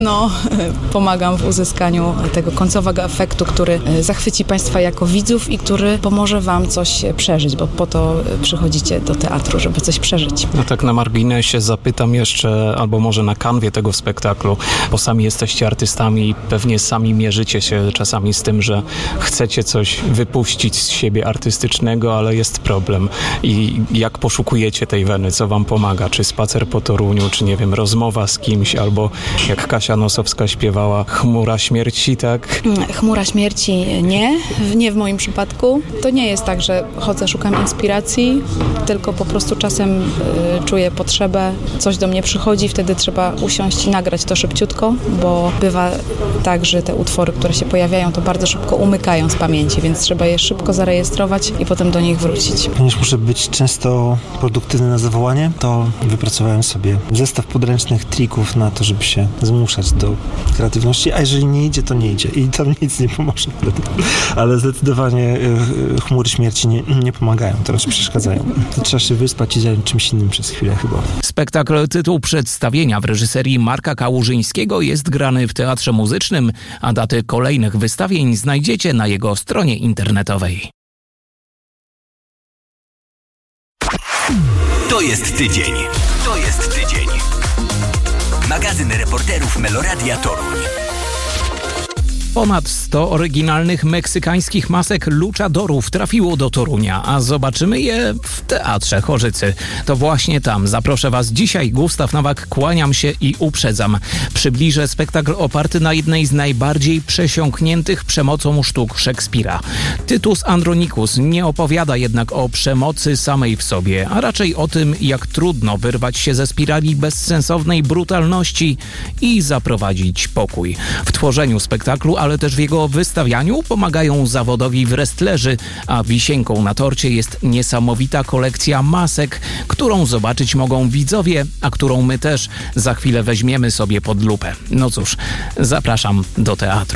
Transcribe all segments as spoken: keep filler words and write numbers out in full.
No, pomagam w uzyskaniu tego końcowego efektu, który zachwyci Państwa jako widzów i który pomoże Wam coś przeżyć, bo po to przychodzicie do teatru, żeby coś przeżyć. No tak na marginesie zapytam jeszcze, albo może na kanwie tego spektaklu, bo sami jesteście artystami i pewnie sami mierzycie się czasami z tym, że chcecie coś wypuścić z siebie artystycznego, ale jest problem. I jak poszukujecie tej weny, co Wam pomaga? Czy spacer po Toruniu, czy nie wiem, rozmowa z kimś, albo jak Kasia Nosowska śpiewała Chmura śmierci, tak? Chmura śmierci nie, nie w moim przypadku. To nie jest tak, że chodzę, szukam inspiracji, tylko po prostu czasem y, czuję potrzebę, coś do mnie przychodzi, wtedy trzeba usiąść i nagrać to szybciutko, bo bywa tak, że te utwory, które się pojawiają, to bardzo szybko umykają z pamięci, więc trzeba je szybko zarejestrować i potem do nich wrócić. Ponieważ muszę być często produktywny na zawołanie, to wypracowałem sobie zestaw podręcznych trików na to, żeby się zmuszać do kreatywności, a jeżeli nie idzie, to nie idzie i tam nic nie pomoże. Ale zdecydowanie y, chmury śmierci nie, nie pomagają, teraz przeszkadzają. To trzeba się wyspać i zająć czymś innym przez chwilę chyba. Spektakl tytuł przedstawienia w reżyserii Marka Kałużyńskiego jest grany w Teatrze Muzycznym, a daty kolejnych wystawień znajdziecie na jego stronie internetowej. To jest tydzień. To jest tydzień. Magazyn reporterów Meloradia Toruń. Ponad sto oryginalnych meksykańskich masek luchadorów trafiło do Torunia, a zobaczymy je w Teatrze Chorzycy. To właśnie tam zaproszę Was dzisiaj. Gustaw Nowak, kłaniam się i uprzedzam. Przybliżę spektakl oparty na jednej z najbardziej przesiąkniętych przemocą sztuk Szekspira. Tytus Andronicus nie opowiada jednak o przemocy samej w sobie, a raczej o tym, jak trudno wyrwać się ze spirali bezsensownej brutalności i zaprowadzić pokój. W tworzeniu spektaklu, ale też w jego wystawianiu pomagają zawodowi wrestlerzy, a wisienką na torcie jest niesamowita kolekcja masek, którą zobaczyć mogą widzowie, a którą my też za chwilę weźmiemy sobie pod lupę. No cóż, zapraszam do teatru.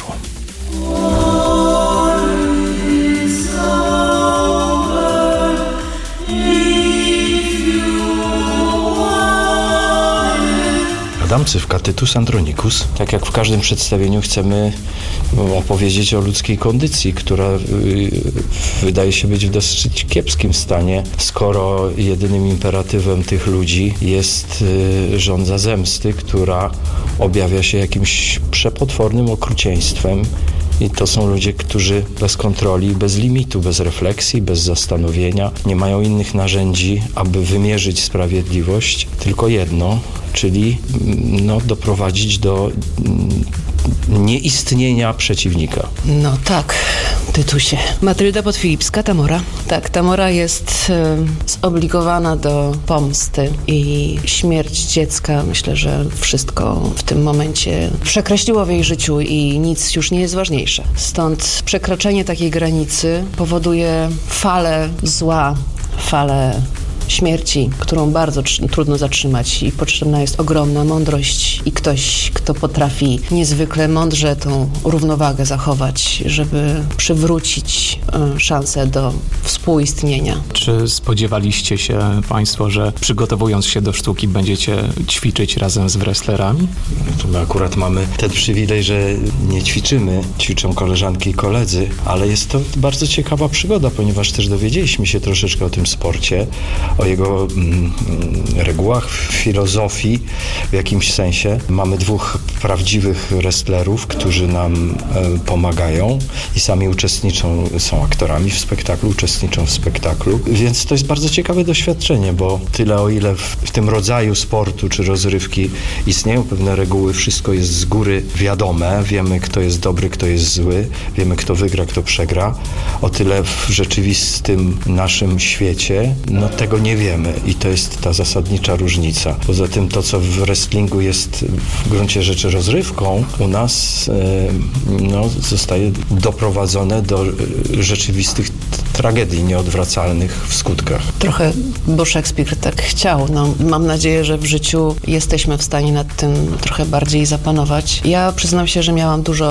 Adam Cywka, Tytus Andronicus. Tak jak w każdym przedstawieniu chcemy opowiedzieć o ludzkiej kondycji, która wydaje się być w dosyć kiepskim stanie, skoro jedynym imperatywem tych ludzi jest żądza zemsty, która objawia się jakimś przepotwornym okrucieństwem. I to są ludzie, którzy bez kontroli, bez limitu, bez refleksji, bez zastanowienia nie mają innych narzędzi, aby wymierzyć sprawiedliwość. Tylko jedno, czyli no, doprowadzić do nieistnienia przeciwnika. No tak, Tytusie. Matylda Podfilipska, Tamora. Tak, Tamora jest y, zobligowana do pomsty i śmierć dziecka, myślę, że wszystko w tym momencie przekreśliło w jej życiu i nic już nie jest ważniejsze. Stąd przekroczenie takiej granicy powoduje falę zła, falę śmierci, którą bardzo tr- trudno zatrzymać i potrzebna jest ogromna mądrość i ktoś, kto potrafi niezwykle mądrze tą równowagę zachować, żeby przywrócić y, szansę do współistnienia. Czy spodziewaliście się Państwo, że przygotowując się do sztuki będziecie ćwiczyć razem z wrestlerami? To my akurat mamy ten przywilej, że nie ćwiczymy, ćwiczą koleżanki i koledzy, ale jest to bardzo ciekawa przygoda, ponieważ też dowiedzieliśmy się troszeczkę o tym sporcie, o jego mm, regułach, filozofii w jakimś sensie. Mamy dwóch prawdziwych wrestlerów, którzy nam e, pomagają i sami uczestniczą, są aktorami w spektaklu, uczestniczą w spektaklu, więc to jest bardzo ciekawe doświadczenie, bo tyle o ile w, w tym rodzaju sportu czy rozrywki istnieją pewne reguły, wszystko jest z góry wiadome, wiemy kto jest dobry, kto jest zły, wiemy kto wygra, kto przegra, o tyle w rzeczywistym naszym świecie, no tego nie wiemy i to jest ta zasadnicza różnica. Poza tym to, co w wrestlingu jest w gruncie rzeczy rozrywką, u nas e, no, zostaje doprowadzone do rzeczywistych tragedii nieodwracalnych w skutkach. Trochę, bo Szekspir tak chciał. No, mam nadzieję, że w życiu jesteśmy w stanie nad tym trochę bardziej zapanować. Ja przyznam się, że miałam dużo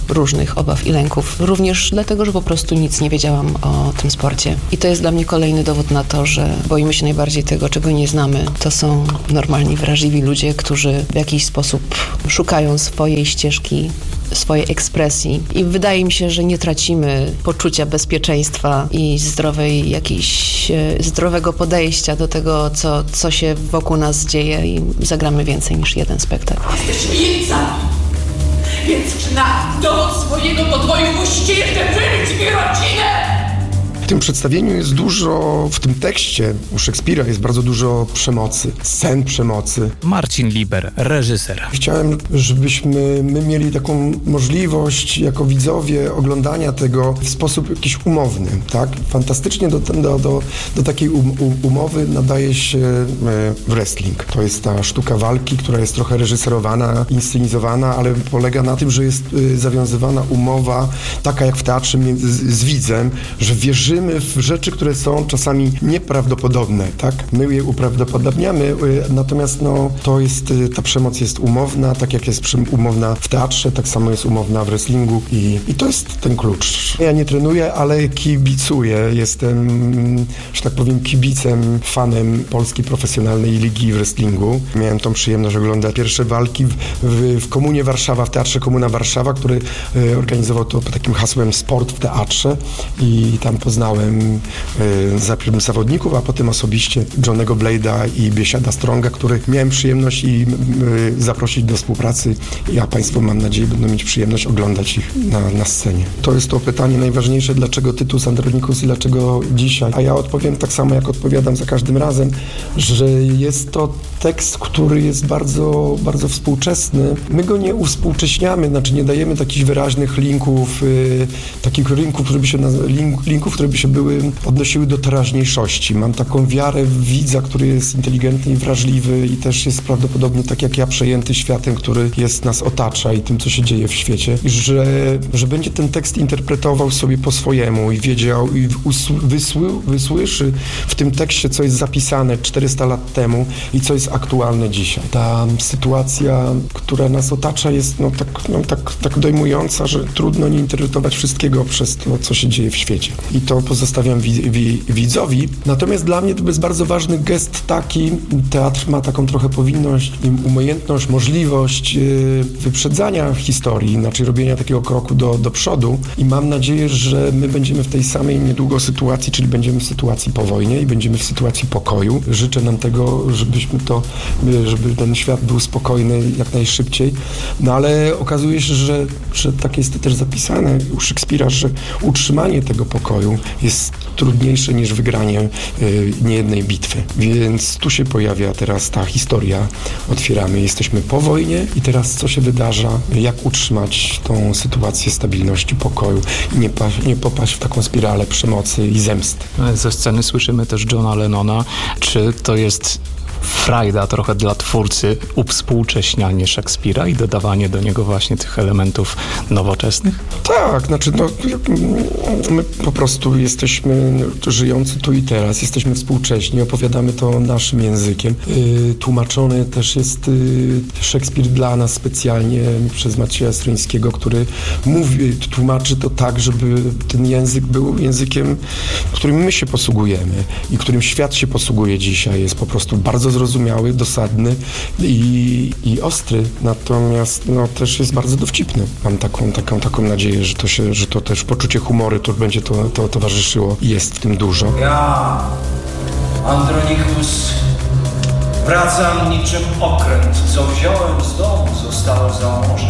różnych obaw i lęków. Również dlatego, że po prostu nic nie wiedziałam o tym sporcie. I to jest dla mnie kolejny dowód na to, że boimy się najbardziej tego, czego nie znamy. To są normalni, wrażliwi ludzie, którzy w jakiś sposób szukają swojej ścieżki, swojej ekspresji i wydaje mi się, że nie tracimy poczucia bezpieczeństwa i zdrowej jakiejś, zdrowego podejścia do tego, co, co się wokół nas dzieje i zagramy więcej niż jeden spektakl. Jesteśmy jeńcami, więc czy na dowód swojego podwoju musicie jeszcze żywić mi rodzinę? W tym przedstawieniu jest dużo, w tym tekście u Szekspira jest bardzo dużo przemocy, scen przemocy. Marcin Liber, reżyser. Chciałem, żebyśmy my mieli taką możliwość jako widzowie oglądania tego w sposób jakiś umowny, tak? Fantastycznie do, do, do, do takiej um, umowy nadaje się wrestling. To jest ta sztuka walki, która jest trochę reżyserowana, inscenizowana, ale polega na tym, że jest zawiązywana umowa taka jak w teatrze z, z widzem, że wierzymy w rzeczy, które są czasami nieprawdopodobne, tak? My je uprawdopodobniamy, natomiast no, to jest, ta przemoc jest umowna, tak jak jest umowna w teatrze, tak samo jest umowna w wrestlingu i, i to jest ten klucz. Ja nie trenuję, ale kibicuję. Jestem, że tak powiem, kibicem, fanem Polskiej Profesjonalnej Ligi Wrestlingu. Miałem tą przyjemność oglądać pierwsze walki w, w, w Komunie Warszawa, w Teatrze Komuna Warszawa, który e, organizował to pod takim hasłem Sport w teatrze i tam poznałem Poznałem y, zawodników, a potem osobiście Johnnego Blade'a i Biesiada Stronga, których miałem przyjemność i y, zaprosić do współpracy. Ja Państwo, mam nadzieję, będą mieć przyjemność oglądać ich na, na scenie. To jest to pytanie najważniejsze, dlaczego Tytus Andronicus i dlaczego dzisiaj? A ja odpowiem tak samo, jak odpowiadam za każdym razem, że jest to tekst, który jest bardzo, bardzo współczesny. My go nie uwspółcześniamy, znaczy nie dajemy takich wyraźnych linków, y, takich linków, które by się, link, linków, które by się były, odnosiły do teraźniejszości. Mam taką wiarę w widza, który jest inteligentny i wrażliwy i też jest prawdopodobnie tak jak ja przejęty światem, który jest, nas otacza i tym, co się dzieje w świecie. I że, że będzie ten tekst interpretował sobie po swojemu i wiedział i wysły, wysłyszy w tym tekście, co jest zapisane czterysta lat temu i co jest aktualne dzisiaj. Ta sytuacja, która nas otacza, jest no, tak, no, tak, tak dojmująca, że trudno nie interpretować wszystkiego przez to, co się dzieje w świecie. I to pozostawiam wi- wi- widzowi. Natomiast dla mnie to jest bardzo ważny gest taki, teatr ma taką trochę powinność, umiejętność, możliwość yy, wyprzedzania historii, znaczy robienia takiego kroku do, do przodu i mam nadzieję, że my będziemy w tej samej niedługo sytuacji, czyli będziemy w sytuacji po wojnie i będziemy w sytuacji pokoju. Życzę nam tego, żebyśmy to, żeby ten świat był spokojny jak najszybciej, no ale okazuje się, że, że tak jest to też zapisane u Szekspira, że utrzymanie tego pokoju jest trudniejsze niż wygranie y, niejednej bitwy. Więc tu się pojawia teraz ta historia. Otwieramy, jesteśmy po wojnie i teraz co się wydarza, jak utrzymać tą sytuację stabilności, pokoju i nie, pa, nie popaść w taką spiralę przemocy i zemsty. Ze sceny słyszymy też Johna Lennona. Czy to jest frajda trochę dla twórcy uwspółcześnianie Szekspira i dodawanie do niego właśnie tych elementów nowoczesnych? Tak, znaczy no, my po prostu jesteśmy żyjący tu i teraz, jesteśmy współcześni, opowiadamy to naszym językiem. Yy, tłumaczony też jest yy, Szekspir dla nas specjalnie przez Macieja Strońskiego, który mówi, tłumaczy to tak, żeby ten język był językiem, którym my się posługujemy i którym świat się posługuje dzisiaj. Jest po prostu bardzo zrozumiały, dosadny i, i ostry, natomiast no, też jest bardzo dowcipny. Mam taką, taką, taką nadzieję, że to, się, że to też poczucie humoru to będzie to, to towarzyszyło i jest w tym dużo. Ja, Andronicus, wracam niczym okręt, co wziąłem z domu, zostało za morze.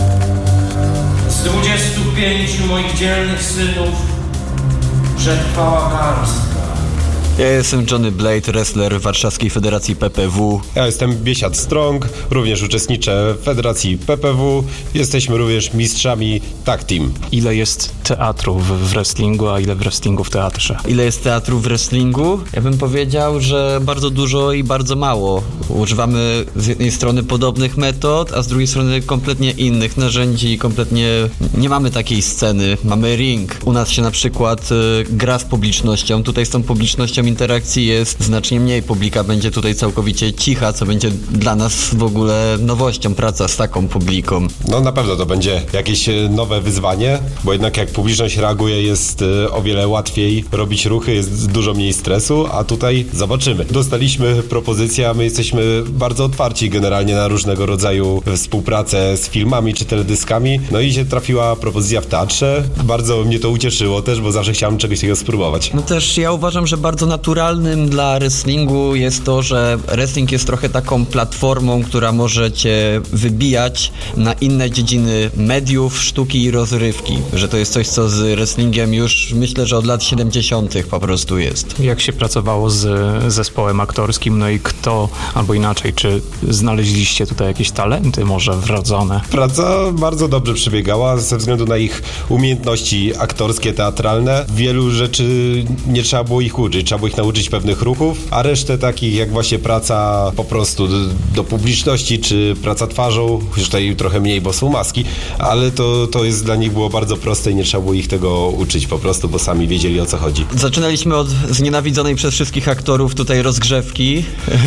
Z dwudziestu pięciu moich dzielnych synów przetrwała garstka. Ja jestem Johnny Blade, wrestler Warszawskiej Federacji P P W. Ja jestem Biesiad Strong, również uczestniczę w Federacji P P W. Jesteśmy również mistrzami tag team. Ile jest teatru w wrestlingu, a ile w wrestlingu w teatrze? Ile jest teatru w wrestlingu? Ja bym powiedział, że bardzo dużo i bardzo mało. Używamy z jednej strony podobnych metod, a z drugiej strony kompletnie innych narzędzi. Kompletnie nie mamy takiej sceny. Mamy ring. U nas się na przykład y, gra z publicznością. Tutaj z tą publicznością interakcji jest znacznie mniej. Publika będzie tutaj całkowicie cicha, co będzie dla nas w ogóle nowością, praca z taką publiką. No na pewno to będzie jakieś nowe wyzwanie, bo jednak jak publiczność reaguje, jest o wiele łatwiej robić ruchy, jest dużo mniej stresu, a tutaj zobaczymy. Dostaliśmy propozycję, a my jesteśmy bardzo otwarci generalnie na różnego rodzaju współpracę z filmami czy teledyskami. No i się trafiła propozycja w teatrze. Bardzo mnie to ucieszyło też, bo zawsze chciałem czegoś takiego spróbować. No też ja uważam, że bardzo naturalnym dla wrestlingu jest to, że wrestling jest trochę taką platformą, która może cię wybijać na inne dziedziny mediów, sztuki i rozrywki. Że to jest coś, co z wrestlingiem już myślę, że od lat siedemdziesiątych po prostu jest. Jak się pracowało z zespołem aktorskim, no i kto, albo inaczej, czy znaleźliście tutaj jakieś talenty może wrodzone? Praca bardzo dobrze przebiegała ze względu na ich umiejętności aktorskie, teatralne. Wielu rzeczy nie trzeba było ich uczyć, trzeba było ich nauczyć pewnych ruchów, a resztę takich jak właśnie praca po prostu do, do publiczności, czy praca twarzą, już tutaj trochę mniej, bo są maski, ale to, to jest dla nich było bardzo proste i nie trzeba było ich tego uczyć po prostu, bo sami wiedzieli, o co chodzi. Zaczynaliśmy od znienawidzonej przez wszystkich aktorów tutaj rozgrzewki,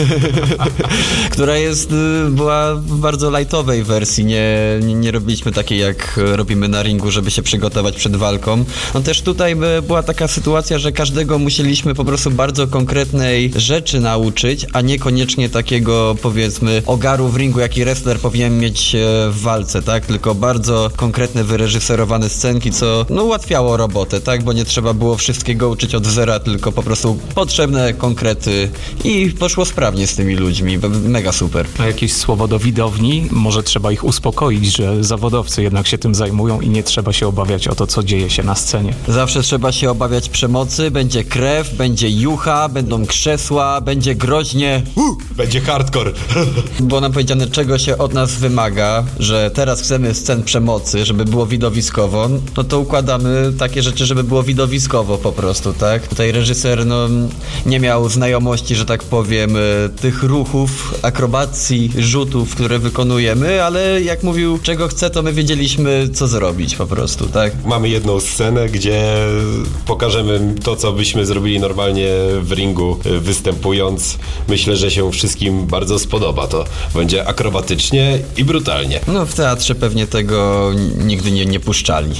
która jest, była w bardzo lightowej wersji, nie, nie, nie robiliśmy takiej jak robimy na ringu, żeby się przygotować przed walką. No też tutaj była taka sytuacja, że każdego musieliśmy po prostu bardzo konkretnej rzeczy nauczyć, a niekoniecznie takiego, powiedzmy, ogaru w ringu, jaki wrestler powinien mieć w walce, tak? Tylko bardzo konkretne, wyreżyserowane scenki, co no ułatwiało robotę, tak? Bo nie trzeba było wszystkiego uczyć od zera, tylko po prostu potrzebne konkrety i poszło sprawnie z tymi ludźmi. Mega super. A jakieś słowo do widowni? Może trzeba ich uspokoić, że zawodowcy jednak się tym zajmują i nie trzeba się obawiać o to, co dzieje się na scenie. Zawsze trzeba się obawiać przemocy, będzie krew, będzie jucha, będą krzesła, będzie groźnie. Uh, będzie hardcore. Było nam powiedziane, czego się od nas wymaga, że teraz chcemy scen przemocy, żeby było widowiskowo, no to układamy takie rzeczy, żeby było widowiskowo po prostu, tak? Tutaj reżyser, no, nie miał znajomości, że tak powiem, tych ruchów, akrobacji, rzutów, które wykonujemy, ale jak mówił, czego chce, to my wiedzieliśmy, co zrobić po prostu, tak? Mamy jedną scenę, gdzie pokażemy to, co byśmy zrobili normalnie w ringu, występując. Myślę, że się wszystkim bardzo spodoba. To będzie akrobatycznie i brutalnie. No w teatrze pewnie tego nigdy nie, nie puszczali.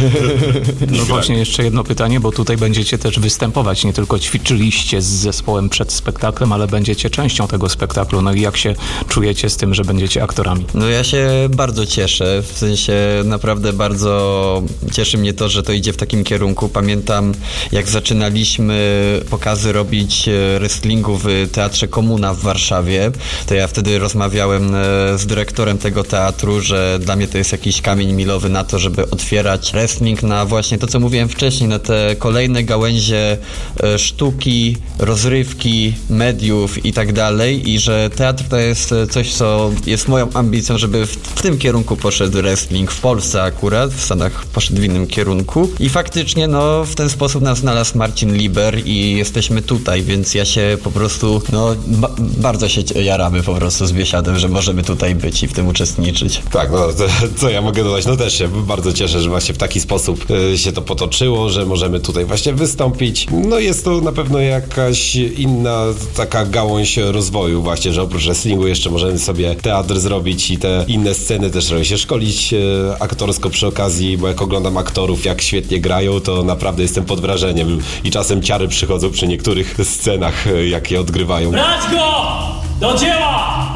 No właśnie jeszcze jedno pytanie, bo tutaj będziecie też występować. Nie tylko ćwiczyliście z zespołem przed spektaklem, ale będziecie częścią tego spektaklu. No i jak się czujecie z tym, że będziecie aktorami? No ja się bardzo cieszę. W sensie naprawdę bardzo cieszy mnie to, że to idzie w takim kierunku. Pamiętam, jak zaczynaliśmy pokazy robić wrestlingu w Teatrze Komuna w Warszawie, to ja wtedy rozmawiałem z dyrektorem tego teatru, że dla mnie to jest jakiś kamień milowy na to, żeby otwierać wrestling na właśnie to, co mówiłem wcześniej, na te kolejne gałęzie sztuki, rozrywki, mediów i tak dalej, i że teatr to jest coś, co jest moją ambicją, żeby w, w tym kierunku poszedł wrestling w Polsce akurat, w Stanach poszedł w innym kierunku i faktycznie no w ten sposób nas znalazł Marcin Liber i jesteśmy tutaj, więc ja się po prostu no ba- bardzo się jaramy po prostu z Biesiadem, że możemy tutaj być i w tym uczestniczyć. Tak, no to, co ja mogę dodać? No też się bardzo cieszę, że właśnie w taki sposób y, się to potoczyło, że możemy tutaj właśnie wystąpić. No jest to na pewno jakaś inna taka gałąź rozwoju właśnie, że oprócz wrestlingu jeszcze możemy sobie teatr zrobić i te inne sceny też trochę się szkolić y, aktorsko przy okazji, bo jak oglądam aktorów, jak świetnie grają, to naprawdę jestem pod wrażeniem i czasem ciary przychodzą przy niektórych scenach, y, jak je odgrywają. Brać go! Do dzieła!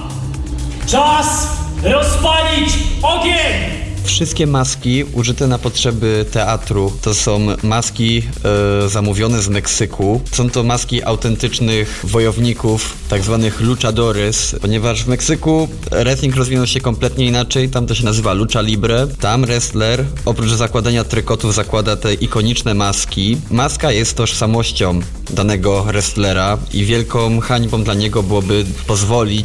Czas rozpalić ogień! Wszystkie maski użyte na potrzeby teatru to są maski e, zamówione z Meksyku. Są to maski autentycznych wojowników, tak zwanych luchadores, ponieważ w Meksyku wrestling rozwinął się kompletnie inaczej. Tam to się nazywa lucha libre. Tam wrestler oprócz zakładania trykotów zakłada te ikoniczne maski. Maska jest tożsamością danego wrestlera i wielką hańbą dla niego byłoby pozwolić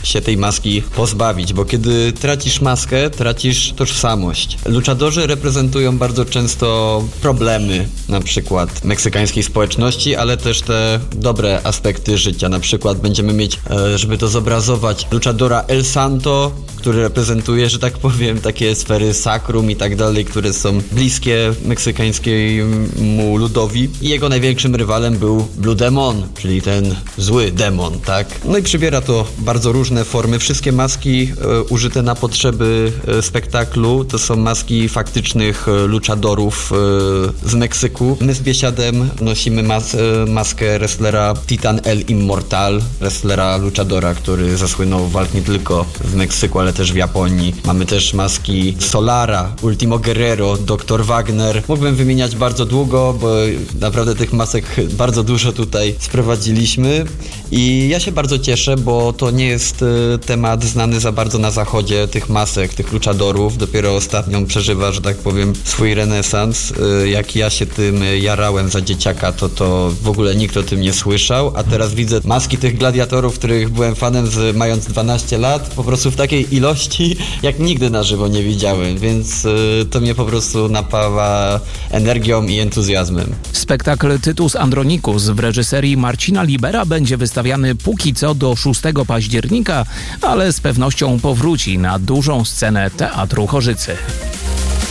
się tej maski pozbawić, bo kiedy tracisz maskę, tracisz tożsamość. Luczadorzy reprezentują bardzo często problemy, na przykład meksykańskiej społeczności, ale też te dobre aspekty życia. Na przykład będziemy mieć, żeby to zobrazować, luchadora El Santo, który reprezentuje, że tak powiem, takie sfery sakrum i tak dalej, które są bliskie meksykańskiemu ludowi. I jego największym rywalem był Blue Demon, czyli ten zły demon, tak? No i przybiera to bardzo różne formy. Wszystkie maski e, użyte na potrzeby e, spektaklu to są maski faktycznych e, luchadorów e, z Meksyku. My z Biesiadem nosimy mas- e, maskę wrestlera Titan El Immortal, wrestlera luchadora, który zasłynął walk nie tylko w Meksyku, ale też w Japonii. Mamy też maski Solara, Ultimo Guerrero, doktor Wagner. Mógłbym wymieniać bardzo długo, bo naprawdę tych masek bardzo dużo tutaj sprowadziliśmy i ja się bardzo cieszę, bo to nie jest y, temat znany za bardzo na zachodzie, tych masek, tych luchadorów. Dopiero ostatnio przeżywa, że tak powiem, swój renesans. Y, jak ja się tym jarałem za dzieciaka, to to w ogóle nikt o tym nie słyszał, a teraz widzę maski tych gladiatorów, których byłem fanem z, mając dwanaście lat, po prostu w takiej ilości, jak nigdy na żywo nie widziałem, więc y, to mnie po prostu napawa energią i entuzjazmem. Spektakl Tytus Andronicus w reżyserii Marcina Libera będzie wystawiany póki co do szóstego października, ale z pewnością powróci na dużą scenę Teatru Chorzycy.